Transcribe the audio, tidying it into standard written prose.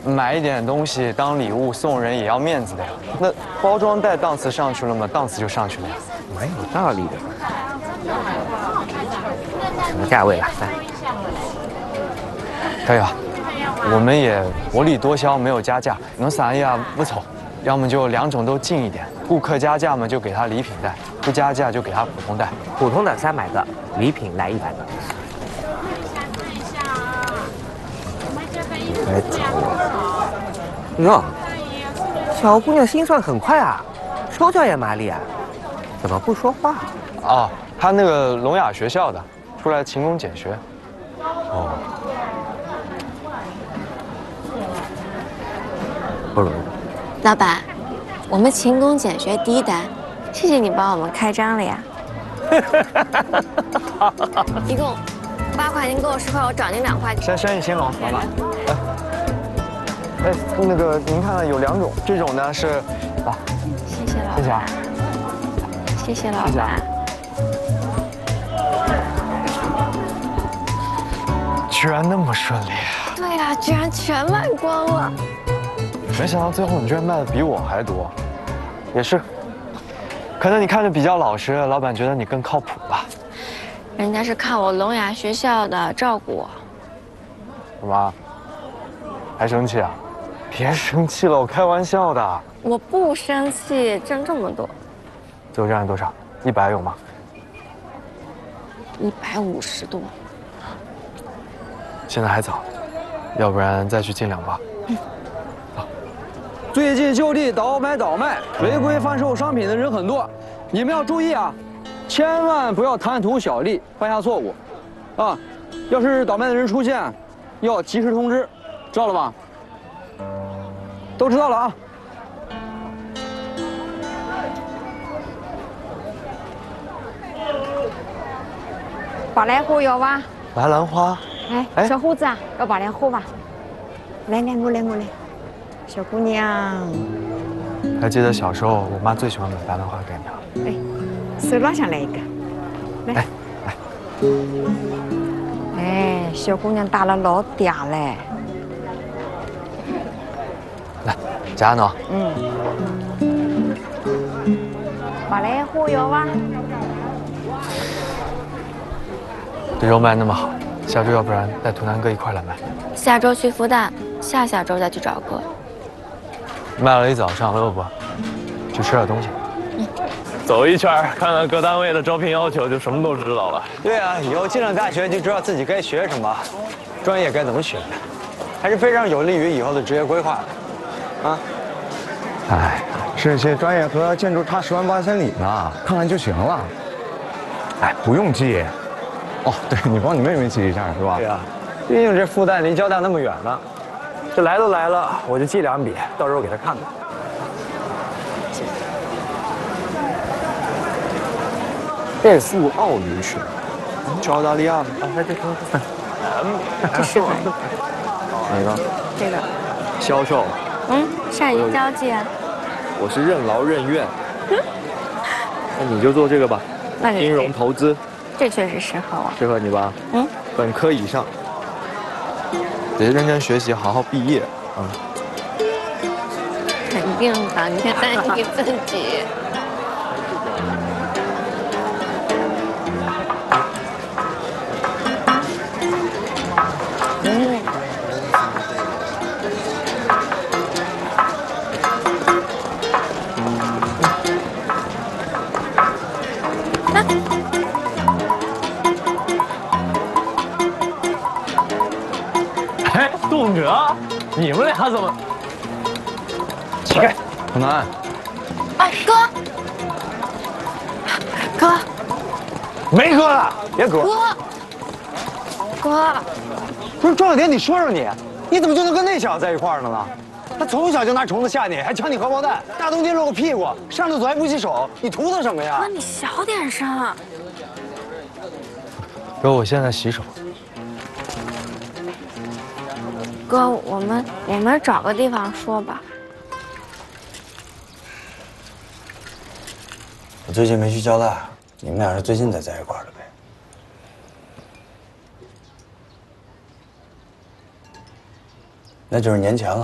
买一点东西当礼物送人也要面子的呀。那包装袋档次上去了嘛，档次就上去了呀。 蛮有道理的。什么价位了？来， 可以吧？我们也薄利多销，没有加价，能散一下不丑。要么就两种都进一点，顾客加价嘛就给他礼品袋，不加价就给他普通袋。 普通的300个，礼品来100个。来走。哟，小姑娘心算很快啊，手脚也麻利啊，怎么不说话？ 哦，他那个聋哑学校的，出来勤工俭学。 哦，不容易。 老板，我们勤工俭学第1单，谢谢你帮我们开张了呀。一共8块，您给我10块，我找您2块。 生意兴隆，老板。哎，那个您看看有2种，这种呢是，啊， 谢谢老谢谢啊板，谢谢老谢谢啊板。 居然那么顺利， 对呀，居然全卖光了。 没想到最后你居然卖的比我还多，也是，可能你看着比较老实，老板觉得你更靠谱吧。 人家是看我聋哑学校的，照顾我。 什么？还生气啊？别生气了，我开玩笑的。 我不生气，挣这么多。 最后挣了多少？100有吗 ？150多。 现在还早，要不然再去进2包。 最近就地倒买倒卖，违规贩售商品的人很多，你们要注意啊，千万不要贪图小利，犯下错误，啊，要是倒卖的人出现，要及时通知，知道了吧？都知道了啊。 宝莲花有吧？ 白兰花。 哎，小伙子啊，要宝莲花吧？来，我来。小姑娘， 还记得小时候，我妈最喜欢买白兰花给你了。 哎，手拉上来一个，来，哎，小姑娘打了老嗲嘞。 来，夹呢？ 宝莲花有吧？ 这肉卖那么好，下周要不然带图南哥一块来卖。 下周去复旦，下下周再去找哥。 卖了一早上，饿不？去吃点东西。 走一圈，看看各单位的招聘要求，就什么都知道了。 对啊，以后进了大学就知道自己该学什么，专业该怎么选，还是非常有利于以后的职业规划的。啊， 哎，这些专业和建筑差10万8千里呢，看看就行了。哎，不用记。哦，对，你帮你妹妹记一下是吧？ 对啊，毕竟这复旦离交大那么远呢，这来都来了，我就记2笔，到时候给他看看。 贝富奥留学，去澳大利亚吗？ 啊，来这看。 这是哪哪个？ 这个。 销售。 善于交际啊。 我是任劳任怨。那你就做这个吧。 那你金融投资。 这确实适合我。 适合你吧？本科以上。 得认真学习，好好毕业。 肯定的，你看你自己。 哎，杜哥，你们俩怎么？ 起开， 图南。 哎，哥， 没哥了，别哥。 哥， 不是庄小蝶，你说说你怎么就能跟那小子在一块儿呢？他从小就拿虫子吓你，还抢你荷包蛋，大冬天露个屁股，上厕所还不洗手，你图他什么呀？ 哥，你小点声。 哥，我现在洗手。 哥，我们找个地方说吧。 我最近没去交大，你们俩是最近才在一块儿的呗？那就是年前了。